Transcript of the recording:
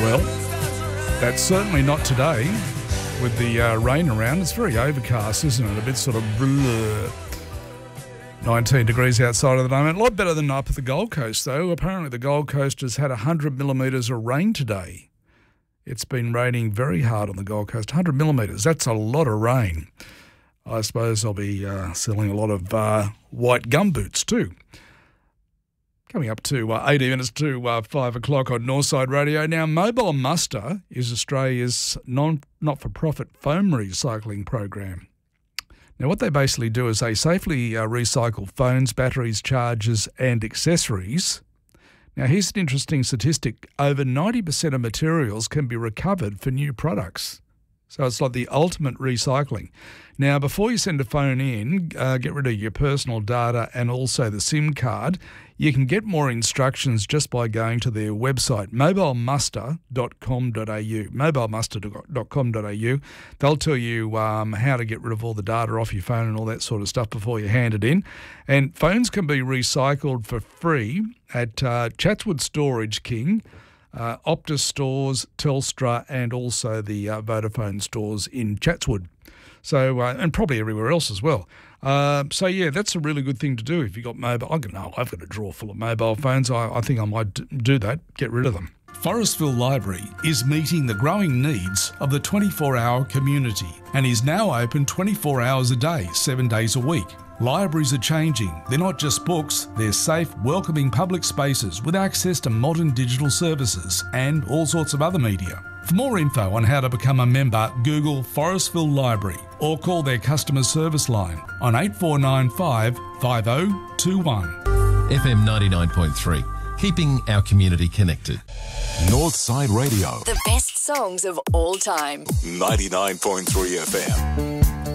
Well, that's certainly not today with the rain around. It's very overcast, isn't it? A bit sort of blur. 19 degrees outside at the moment. A lot better than up at the Gold Coast, though. Apparently the Gold Coast has had 100 millimetres of rain today. It's been raining very hard on the Gold Coast. 100 millimetres, that's a lot of rain. I suppose I'll be selling a lot of white gumboots too. Coming up to 18 minutes to 5 o'clock on Northside Radio. Now, Mobile Muster is Australia's not-for-profit foam recycling program. Now, what they basically do is they safely recycle phones, batteries, chargers and accessories. Now, here's an interesting statistic. Over 90% of materials can be recovered for new products. So it's like the ultimate recycling. Now, before you send a phone in, get rid of your personal data and also the SIM card. You can get more instructions just by going to their website, mobilemuster.com.au, mobilemuster.com.au. They'll tell you how to get rid of all the data off your phone and all that sort of stuff before you hand it in. And phones can be recycled for free at Chatswood Storage King, Optus stores, Telstra, and also the Vodafone stores in Chatswood. So, and probably everywhere else as well. So, yeah, that's a really good thing to do if you've got mobile. I've got a drawer full of mobile phones. I think I might do that, get rid of them. Forestville Library is meeting the growing needs of the 24-hour community and is now open 24 hours a day, 7 days a week. Libraries are changing. They're not just books, they're safe, welcoming public spaces with access to modern digital services and all sorts of other media. For more info on how to become a member, Google Forestville Library or call their customer service line on 8495 5021. FM 99.3, keeping our community connected. Northside Radio. The best songs of all time. 99.3 FM.